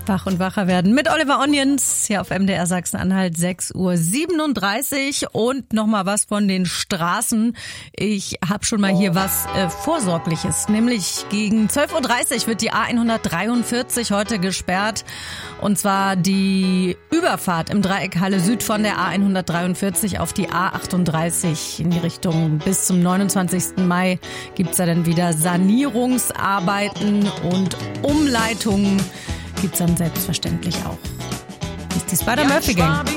Wach und wacher werden mit Oliver Onions hier auf MDR Sachsen-Anhalt, 6:37 Uhr. Und nochmal was von den Straßen. Ich habe schon mal hier was Vorsorgliches, nämlich gegen 12:30 Uhr wird die A143 heute gesperrt. Und zwar die Überfahrt im Dreieck Halle Süd von der A143 auf die A38 in die Richtung bis zum 29. Mai gibt's da dann wieder Sanierungsarbeiten und Umleitungen. Gibt's dann selbstverständlich auch. Ist die Spider-Murphy Gang.